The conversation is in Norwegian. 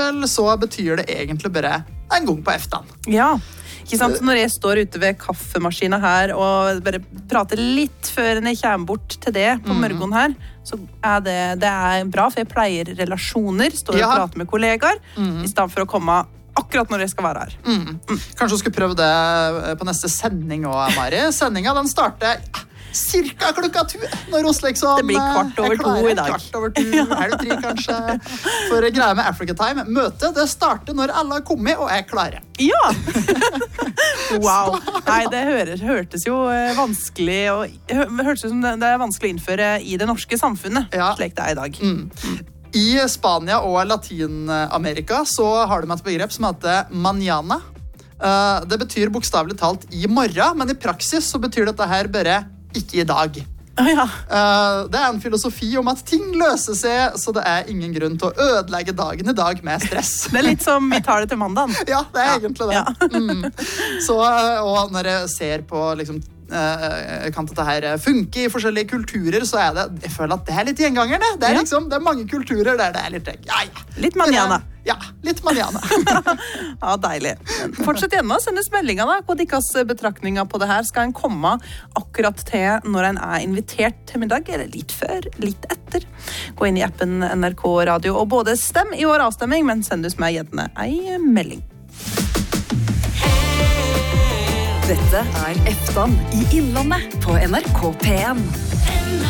eksempel, så betyr det egentlig bare en gang på eftan. Ja, ikke sant? Når jeg står ute ved kaffemaskinen her og bare prater litt før jeg kommer bort til det på morgenen her, så det er bra, for jeg pleier relasjoner, står og prater med kollegaer, I stedet for å komme akkurat når jeg skal være her. Kanskje du skulle prøve det på neste sending også, Mari. Sendingen, den starter cirka klokka 2, når oss liksom det blir 2:15 I dag. 2:15, 2:30 kanskje. For greia med Africa Time, møtet, det starter når alle har kommet og er klare. Ja! Wow. Nei, det hørtes jo vanskelig, og hørtes som det vanskelig å innføre I det norske samfunnet, slik det I dag. I Spania og Latinamerika så har de et begrep som heter mañana. Det betyr bokstavelig talt I morgen, men I praksis så betyr dette her bare ikke I dag. Det en filosofi om at ting løser seg, så det ingen grunn til å ødelegge dagen I dag med stress. Det litt som vi tar det til mandagen. Ja, det egentlig det. Så, og når jeg ser på liksom, kan dette her funke I forskjellige kulturer, så det, jeg føler at det litt gjengangerne. Det liksom, det mange kulturer der det litt, litt manjana. Ja, litt manjana. Ja, deilig. Fortsett gjerne å sende meldinger da. Hva deres betraktninger på det her skal en komme akkurat til når en invitert til middag, eller litt før, litt etter. Gå inn I appen NRK Radio og både stem I vår avstemming, men send oss meg gjerne en melding. Dette Eftan I Innlandet på NRK P1.